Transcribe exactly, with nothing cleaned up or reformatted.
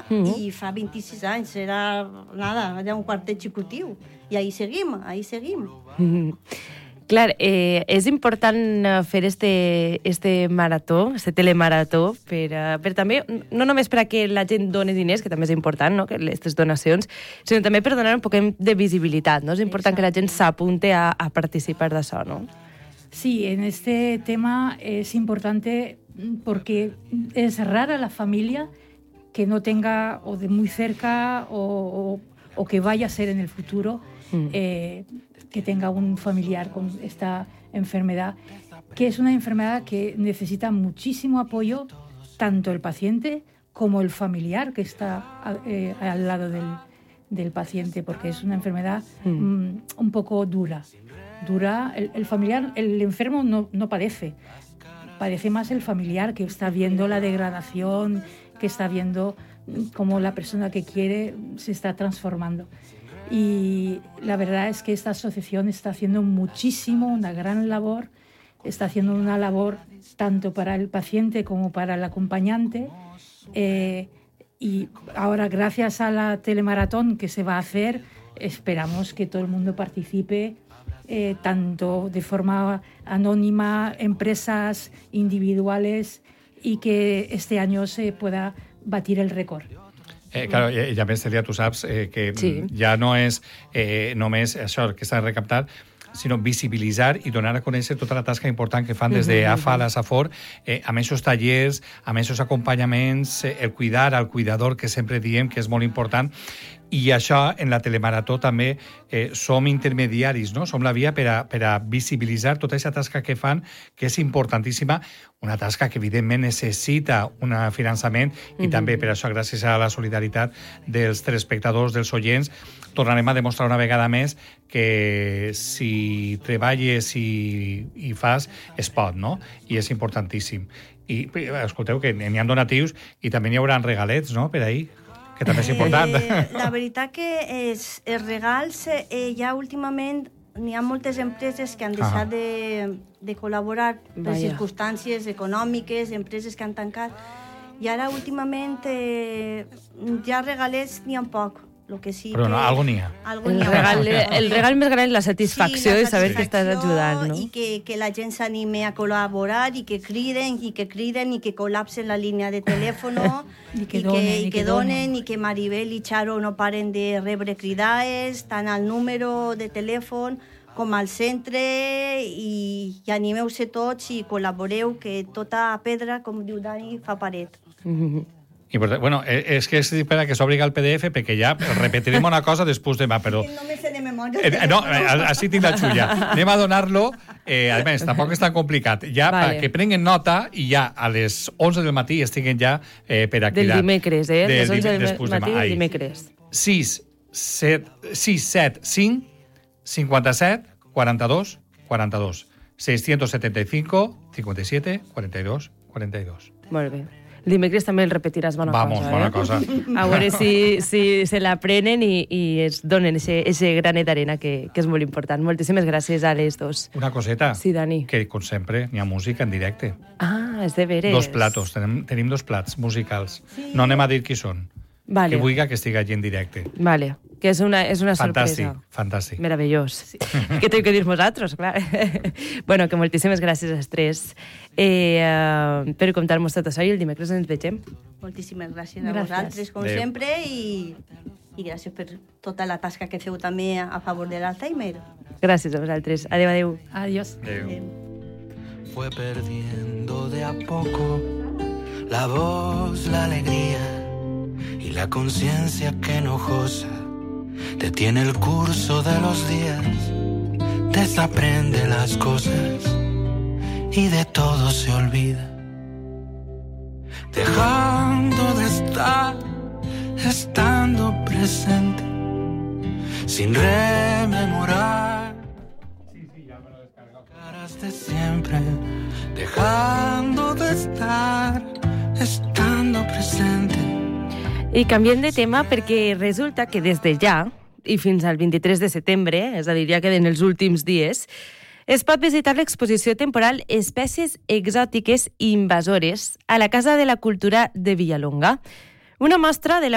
Mm-hmm. I fa vint-i-sis anys era, nada, era un quart executiu. I ahí seguim, ahí seguim. Mm-hmm. Clar, eh, és important fer este, este marató, este telemarató, per, uh, per també, no només per a que la gent doni diners, que també és important, no?, que aquestes donacions, sinó també per donar un poc de visibilitat, no? És important Exacte. Que la gent s'apunte a, a participar d'això, no? Sí, en este tema es importante porque es rara la familia que no tenga o de muy cerca o, o, o que vaya a ser en el futuro mm. eh, que tenga un familiar con esta enfermedad, que es una enfermedad que necesita muchísimo apoyo, tanto el paciente como el familiar que está eh, al lado del, del paciente, porque es una enfermedad mm. Mm, un poco dura. Dura, el, el familiar, el enfermo no, no padece, padece más el familiar que está viendo la degradación, que está viendo cómo la persona que quiere se está transformando. Y la verdad es que esta asociación está haciendo muchísimo, una gran labor, está haciendo una labor tanto para el paciente como para el acompañante. Eh, y ahora, gracias a la telemaratón que se va a hacer, esperamos que todo el mundo participe, eh, tanto de forma anónima, empresas individuales, y que este año se pueda batir el récord. Eh, claro, i, i a més, Celia, tu saps eh, que sí. ja no és eh, només això que s'ha recaptat, sinó visibilitzar i donar a conèixer tota la tasca important que fan des de A F A a la Safor, eh, amb aquests tallers, amb aquests acompanyaments, eh, el cuidar al cuidador, que sempre diem que és molt important. I això, en la telemarató, també eh, som intermediaris, no? Som la via per a, per a visibilitzar tota aquesta tasca que fan, que és importantíssima, una tasca que, evidentment, necessita un finançament, i mm-hmm. també, per això, gràcies a la solidaritat dels telespectadors, dels oients, tornarem a demostrar una vegada més que si treballes i, i fas, es pot, no? I és importantíssim. I escolteu que n'hi ha donatius i també n'hi haurà regalets, no?, per ahir, que també és important. Eh, la veritat que és, els regals, eh, ja últimament n'hi ha moltes empreses que han deixat ah. de, de col·laborar per Vaya. circumstàncies econòmiques, empreses que han tancat, i ara últimament eh, ja regalets n'hi ha poc. Lo que sí Però no, que, algo n'hi ha. Algo el, n'hi ha. Regal, el regal més gran és la satisfacció, sí, la satisfacció i saber que estàs ajudant, no? I que, que la gent s'anime a col·laborar i que criden, i que criden, i que col·lapsen la línia de telèfon, I que i donen, que, i i que donen, i que Maribel i Charo no paren de rebre cridades, tant al número de telèfon com al centre, i, i animeu-se tots i col·laboreu, que tota pedra, com diu Dani, fa paret. Mm-hmm. I, bueno, és que és per a que s'obriga el P D F, perquè ja repetirem una cosa després demà, però... No me sé de memòria. Eh, no, així tinc la xulla. Anem a donar-lo, eh, a més, tampoc és tan complicat. Ja, vale. Que prenguen nota i ja a les onze del matí estiguen ja eh, per a cridar. Del dimecres, eh? Del les onze del matí del dimecres. sis set cinc cinquanta-set quaranta-dos quaranta-dos seiscientos setenta y cinco cincuenta y siete cuarenta y dos cuarenta y dos. Molt bé. El dimecres també el repetiràs, bona Vamos, cosa. bona eh? cosa. A veure si, si se l'aprenen i, i es donen ese granet d'arena que, que és molt important. Moltíssimes gràcies a les dos. Una coseta. Sí, Dani. Que, com sempre, n'hi ha música en directe. Ah, és de veres. Dos platos, tenim, tenim dos plats musicals. Sí. No anem a dir qui són. Vale. Que vulgui que estigui allí en directe. Vale, que és una, és una fantàstic, sorpresa. Fantàstic, meravellós. Sí. Què t'he que dir vosaltres, clar. Bueno, que moltíssimes gràcies als tres eh, uh, per contar-nos tot això i el dimecres ens vegem. Moltíssimes gràcies a gràcies. vosaltres, com Adeu. sempre, i, i gràcies per tota la tasca que feu també a favor de l'Alzheimer. Gràcies a vosaltres. Adéu, adéu. Adiós. Adéu. Fue perdiendo de a poco la voz, la alegría y la conciencia que enojosa detiene el curso de los días, desaprende las cosas y de todo se olvida, dejando de estar, estando presente, sin rememorar caras de siempre, dejando de estar, estando presente. I canviem de tema perquè resulta que des de ja i fins al vint-i-tres de setembre, és a dir, ja queden els últims dies, es pot visitar l'exposició temporal Espècies exòtiques i invasores a la Casa de la Cultura de Villalonga. Una mostra de la